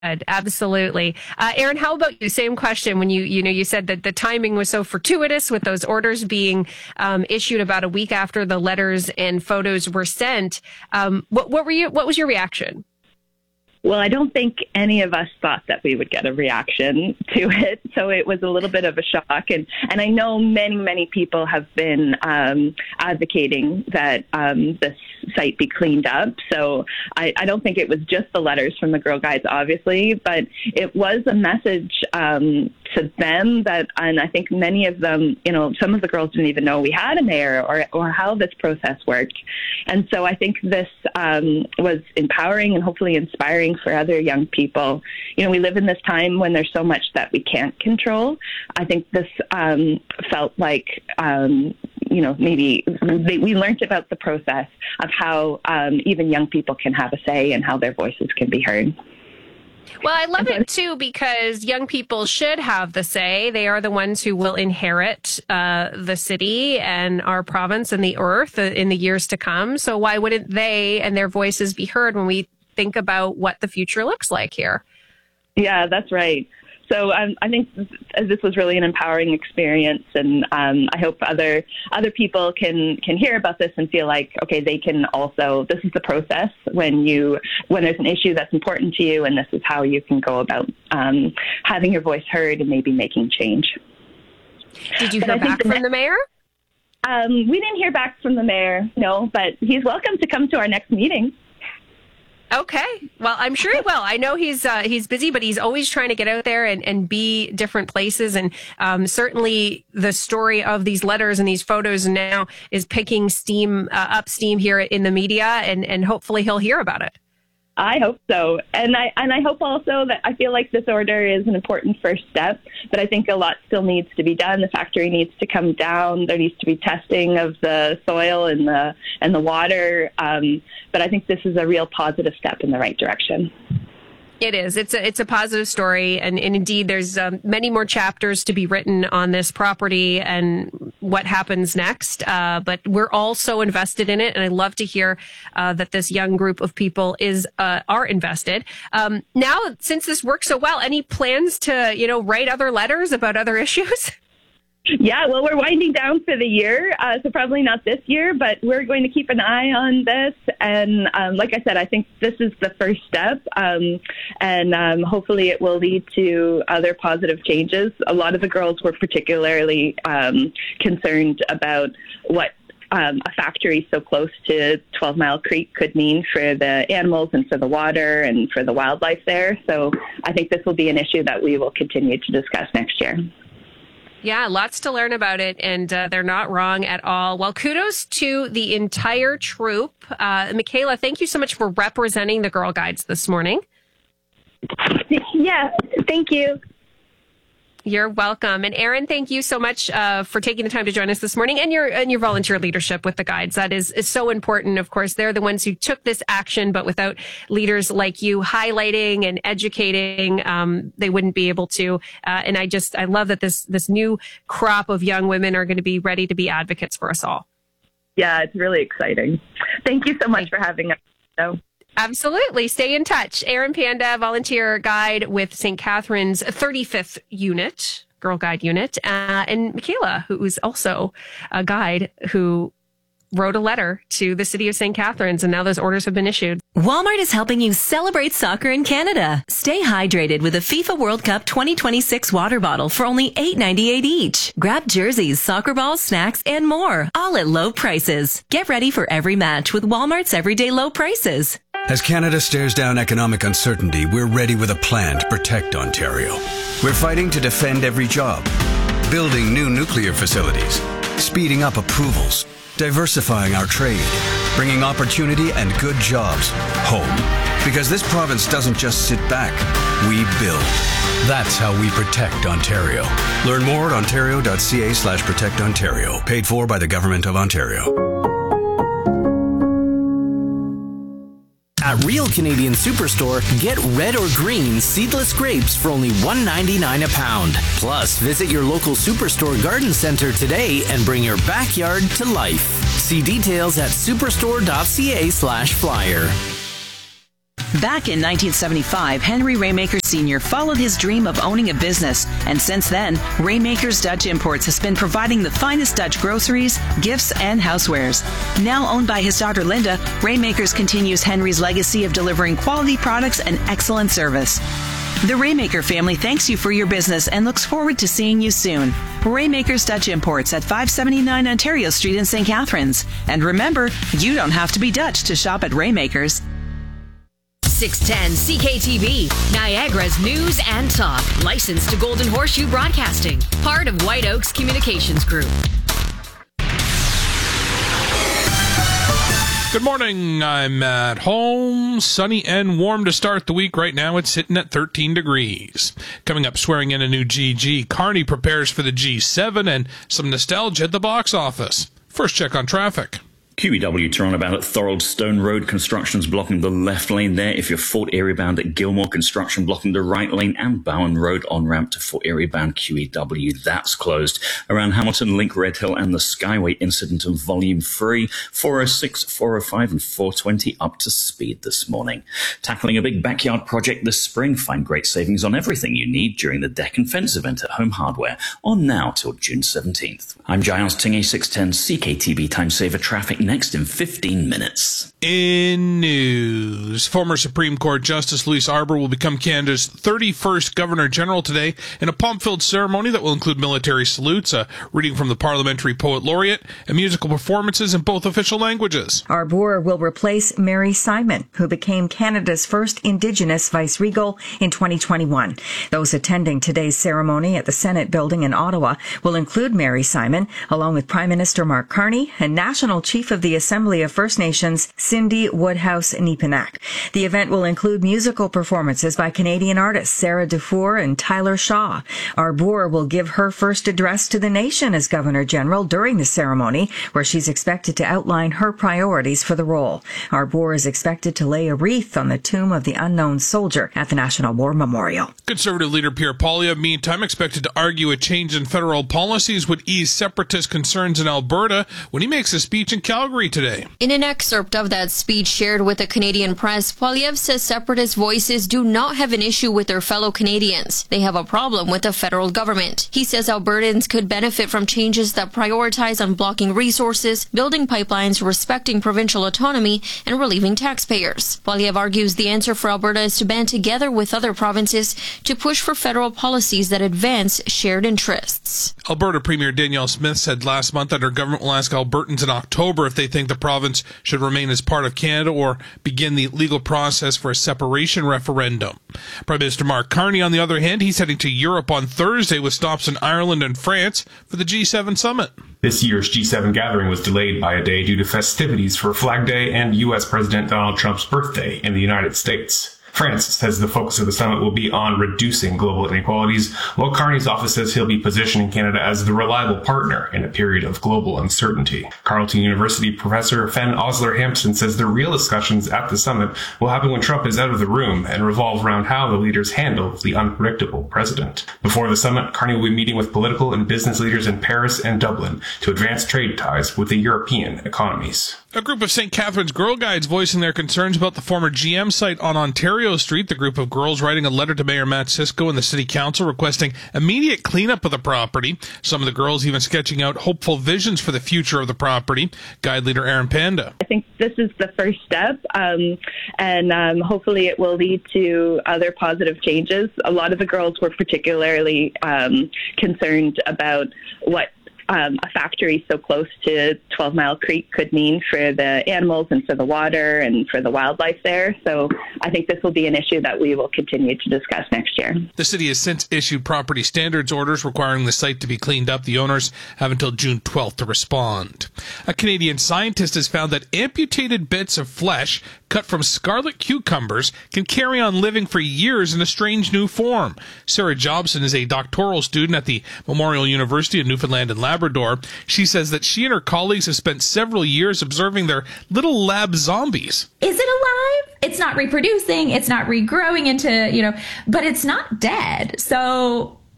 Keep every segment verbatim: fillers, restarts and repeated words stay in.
Absolutely. Uh, Aaron, how about you? Same question. When you, you know, you said that the timing was so fortuitous with those orders being um, issued about a week after the letters and photos were sent. Um, what, what were you, what was your reaction? Well, I don't think any of us thought that we would get a reaction to it. So it was a little bit of a shock. And, and I know many, many people have been um, advocating that um, this site be cleaned up. So I, I don't think it was just the letters from the Girl Guides, obviously, but it was a message um, to them that, and I think many of them, you know, some of the girls didn't even know we had a mayor or, or how this process worked. And so I think this um, was empowering and hopefully inspiring for other young people. You know, we live in this time when there's so much that we can't control. I think this um, felt like, um, you know, maybe they, we learned about the process of how um, even young people can have a say and how their voices can be heard. Well, I love it, too, because young people should have the say. They are the ones who will inherit uh, the city and our province and the earth in the years to come. So why wouldn't they and their voices be heard when we think about what the future looks like here? Yeah, that's right. So um, I think this was really an empowering experience, and um, I hope other other people can can hear about this and feel like, okay, they can also. This is the process when you when there's an issue that's important to you, and this is how you can go about um, having your voice heard and maybe making change. Did you hear back from the mayor? Um, we didn't hear back from the mayor, no, but he's welcome to come to our next meeting. Okay. Well, I'm sure he will. I know he's uh, he's busy, but he's always trying to get out there and, and be different places. And um, certainly the story of these letters and these photos now is picking steam uh, up steam here in the media, and, and hopefully he'll hear about it. I hope so. And I and I hope also that I feel like this order is an important first step, but I think a lot still needs to be done. The factory needs to come down. There needs to be testing of the soil and the and the water. Um, but I think this is a real positive step in the right direction. It is. It's a, it's a positive story. And, and indeed, there's um, many more chapters to be written on this property and what happens next. Uh, but we're all so invested in it. And I love to hear uh, that this young group of people is uh, are invested. Um, now, since this works so well, any plans to, you know, write other letters about other issues? Yeah, well, we're winding down for the year, uh, so probably not this year, but we're going to keep an eye on this. And um, like I said, I think this is the first step, um, and um, hopefully it will lead to other positive changes. A lot of the girls were particularly um, concerned about what Um, a factory so close to twelve Mile Creek could mean for the animals and for the water and for the wildlife there. So I think this will be an issue that we will continue to discuss next year. Yeah, lots to learn about it, and uh, they're not wrong at all. Well, kudos to the entire troop. Uh, Michaela, thank you so much for representing the Girl Guides this morning. Yeah, thank you. You're welcome. And Aaron, thank you so much uh, for taking the time to join us this morning, and your and your volunteer leadership with the Guides. That is, is so important. Of course, they're the ones who took this action, but without leaders like you highlighting and educating, um, they wouldn't be able to. Uh, and I just, I love that this this new crop of young women are going to be ready to be advocates for us all. Yeah, it's really exciting. Thank you so much for having us. So. Absolutely. Stay in touch. Aaron Panda, volunteer guide with Saint Catharines thirty-fifth unit, Girl Guide unit, uh, and Michaela, who is also a guide who wrote a letter to the city of Saint Catharines, and now those orders have been issued. Walmart is helping you celebrate soccer in Canada. Stay hydrated with a FIFA World Cup twenty twenty-six water bottle for only eight dollars and ninety-eight cents each. Grab jerseys, soccer balls, snacks, and more, all at low prices. Get ready for every match with Walmart's everyday low prices. As Canada stares down economic uncertainty, we're ready with a plan to protect Ontario. We're fighting to defend every job, building new nuclear facilities, speeding up approvals, diversifying our trade, bringing opportunity and good jobs home. Because this province doesn't just sit back, we build. That's how we protect Ontario. Learn more at ontario.ca slash protect Ontario. Paid for by the Government of Ontario. At Real Canadian Superstore, get red or green seedless grapes for only one dollar and ninety-nine cents a pound. Plus, visit your local Superstore garden center today and bring your backyard to life. See details at superstore.ca slash flyer. Back in nineteen seventy-five, Henry Raymaker Senior followed his dream of owning a business, and since then, Raymaker's Dutch Imports has been providing the finest Dutch groceries, gifts, and housewares. Now owned by his daughter Linda, Raymakers continues Henry's legacy of delivering quality products and excellent service. The Raymaker family thanks you for your business and looks forward to seeing you soon. Raymaker's Dutch Imports at five seventy-nine Ontario Street in Saint Catharines. And remember, you don't have to be Dutch to shop at Raymaker's. six ten C K T V, Niagara's news and talk. Licensed to Golden Horseshoe Broadcasting. Part of White Oaks Communications Group. Good morning. I'm at home, sunny and warm to start the week. Right now, it's sitting at thirteen degrees. Coming up, swearing in a new G G. Carney prepares for the G seven and some nostalgia at the box office. First check on traffic. Q E W Toronto bound at Thorold Stone Road. Construction's blocking the left lane there. If you're Fort Erie bound at Gilmore, construction blocking the right lane, and Bowen Road on ramp to Fort Erie bound Q E W. That's closed. Around Hamilton, Link, Red Hill, and the Skyway incident of volume three. four oh six, four oh five, and four twenty up to speed this morning. Tackling a big backyard project this spring. Find great savings on everything you need during the Deck and Fence event at Home Hardware. On now till June seventeenth. I'm Giles Ting, six ten C K T V Time Saver Traffic. Next in fifteen minutes. In news, former Supreme Court Justice Louise Arbour will become Canada's thirty-first Governor General today in a pomp-filled ceremony that will include military salutes, a reading from the Parliamentary Poet Laureate, and musical performances in both official languages. Arbour will replace Mary Simon, who became Canada's first Indigenous vice-regal in twenty twenty-one. Those attending today's ceremony at the Senate building in Ottawa will include Mary Simon, along with Prime Minister Mark Carney and National Chief of the Assembly of First Nations, Cindy Woodhouse-Neepanak. The event will include musical performances by Canadian artists Sarah Dufour and Tyler Shaw. Arbour will give her first address to the nation as Governor General during the ceremony, where she's expected to outline her priorities for the role. Arbour is expected to lay a wreath on the tomb of the unknown soldier at the National War Memorial. Conservative leader Pierre Poilievre, meantime, expected to argue a change in federal policies would ease separatist concerns in Alberta when he makes a speech in Calgary today. In an excerpt of that speech shared with the Canadian press, Poilievre says separatist voices do not have an issue with their fellow Canadians. They have a problem with the federal government. He says Albertans could benefit from changes that prioritize unblocking resources, building pipelines, respecting provincial autonomy, and relieving taxpayers. Poilievre argues the answer for Alberta is to band together with other provinces to push for federal policies that advance shared interests. Alberta Premier Danielle Smith said last month that her government will ask Albertans in October if they think the province should remain as part of Canada or begin the legal process for a separation referendum. Prime Minister Mark Carney, on the other hand, he's heading to Europe on Thursday with stops in Ireland and France for the G seven summit. This year's G seven gathering was delayed by a day due to festivities for Flag Day and U S President Donald Trump's birthday in the United States. France says the focus of the summit will be on reducing global inequalities, while Carney's office says he'll be positioning Canada as the reliable partner in a period of global uncertainty. Carleton University professor Fen Osler-Hampson says the real discussions at the summit will happen when Trump is out of the room and revolve around how the leaders handle the unpredictable president. Before the summit, Carney will be meeting with political and business leaders in Paris and Dublin to advance trade ties with the European economies. A group of Saint Catharines Girl Guides voicing their concerns about the former G M site on Ontario Street. The group of girls writing a letter to Mayor Matt Cisco and the City Council requesting immediate cleanup of the property. Some of the girls even sketching out hopeful visions for the future of the property. Guide leader Aaron Panda. I think this is the first step, um, and um, hopefully it will lead to other positive changes. A lot of the girls were particularly um, concerned about what Um, a factory so close to twelve Mile Creek could mean for the animals and for the water and for the wildlife there. So I think this will be an issue that we will continue to discuss next year. The city has since issued property standards orders requiring the site to be cleaned up. The owners have until June twelfth to respond. A Canadian scientist has found that amputated bits of flesh cut from scarlet cucumbers can carry on living for years in a strange new form. Sarah Jobson is a doctoral student at the Memorial University of Newfoundland and Labrador. She says that she and her colleagues have spent several years observing their little lab zombies. Is it alive? It's not reproducing. It's not regrowing into, you know, but it's not dead. So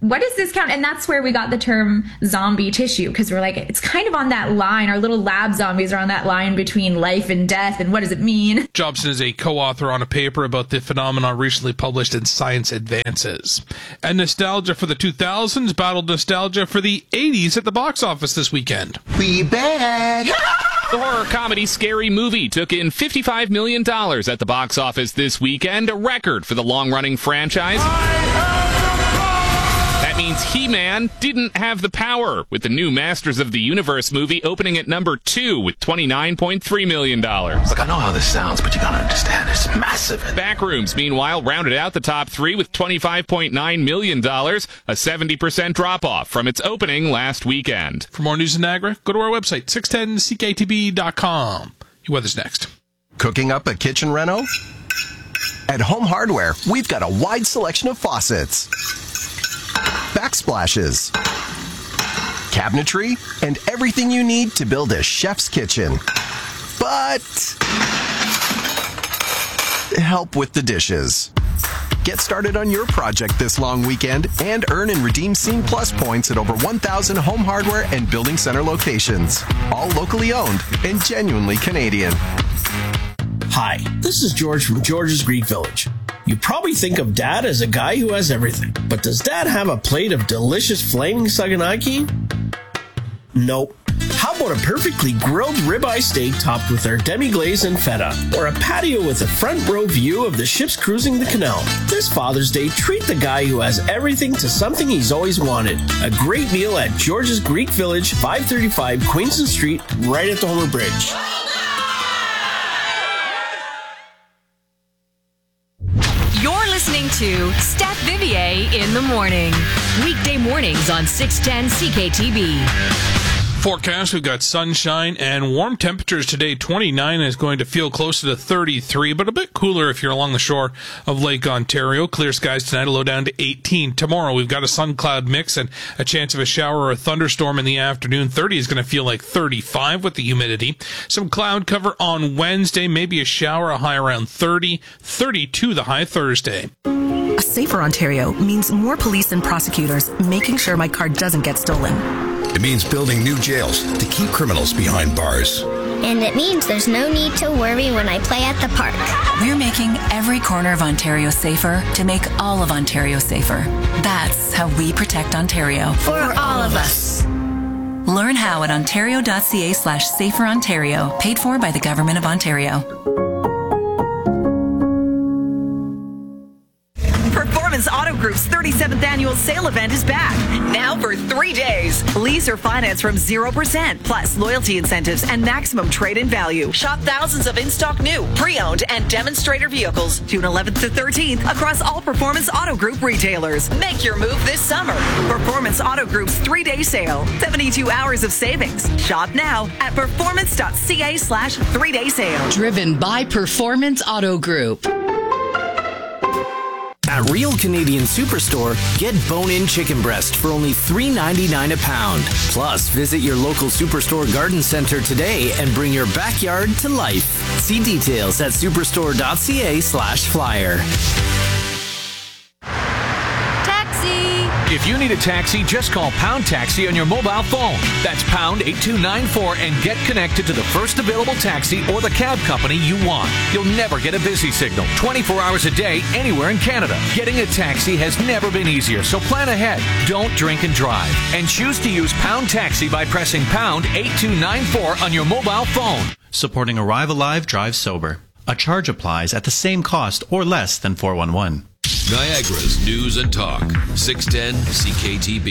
what does this count? And that's where we got the term zombie tissue, because we're like, it's kind of on that line. Our little lab zombies are on that line between life and death. And what does it mean? Jobson is a co-author on a paper about the phenomenon recently published in Science Advances. And nostalgia for the two thousands battled nostalgia for the eighties at the box office this weekend. We back! The horror comedy Scary Movie took in fifty-five million dollars at the box office this weekend, a record for the long-running franchise. That means He-Man didn't have the power, with the new Masters of the Universe movie opening at number two with twenty-nine point three million dollars. Look, I know how this sounds, but you gotta understand, it's massive. Backrooms, meanwhile, rounded out the top three with twenty-five point nine million dollars, a seventy percent drop-off from its opening last weekend. For more news in Niagara, go to our website, six ten C K T B dot com. Your weather's next. Cooking up a kitchen reno? At Home Hardware, we've got a wide selection of faucets, backsplashes, cabinetry, and everything you need to build a chef's kitchen. But help with the dishes. Get started on your project this long weekend and earn and redeem Scene Plus points at over one thousand Home Hardware and Building Center locations. All locally owned and genuinely Canadian. Hi, this is George from George's Greek Village. You probably think of Dad as a guy who has everything. But does Dad have a plate of delicious flaming saganaki? Nope. How about a perfectly grilled ribeye steak topped with our demi-glaze and feta? Or a patio with a front row view of the ships cruising the canal? This Father's Day, treat the guy who has everything to something he's always wanted. A great meal at George's Greek Village, five thirty-five Queenston Street, right at the Homer Bridge. You're listening to Steph Vivier in the morning. Weekday mornings on six ten C K T B. Forecast, we've got sunshine and warm temperatures today. twenty-nine is going to feel closer to thirty-three, but a bit cooler if you're along the shore of Lake Ontario. Clear skies tonight, a low down to eighteen. Tomorrow, we've got a sun-cloud mix and a chance of a shower or a thunderstorm in the afternoon. thirty is going to feel like thirty-five with the humidity. Some cloud cover on Wednesday, maybe a shower, a high around thirty. thirty-two the high Thursday. A safer Ontario means more police and prosecutors making sure my car doesn't get stolen. It means building new jails to keep criminals behind bars. And it means there's no need to worry when I play at the park. We're making every corner of Ontario safer to make all of Ontario safer. That's how we protect Ontario. For all of us. Learn how at ontario.ca slash safer Ontario, paid for by the Government of Ontario. Performance Auto Group's thirty-seventh annual sale event is back. Now for three days. Lease or finance from zero percent, plus loyalty incentives and maximum trade-in value. Shop thousands of in-stock new, pre-owned, and demonstrator vehicles June eleventh to thirteenth across all Performance Auto Group retailers. Make your move this summer. Performance Auto Group's three-day sale. seventy-two hours of savings. Shop now at performance.ca slash three-day sale. Driven by Performance Auto Group. At Real Canadian Superstore, get bone-in chicken breast for only three ninety-nine a pound. Plus, visit your local Superstore garden center today and bring your backyard to life. See details at superstore.ca slash flyer. If you need a taxi, just call Pound Taxi on your mobile phone. That's pound eight two nine four and get connected to the first available taxi or the cab company you want. You'll never get a busy signal twenty-four hours a day anywhere in Canada. Getting a taxi has never been easier, so plan ahead. Don't drink and drive. And choose to use Pound Taxi by pressing pound eight two nine four on your mobile phone. Supporting Arrive Alive, Drive Sober. A charge applies at the same cost or less than four one one. Niagara's News and Talk, six ten C K T B.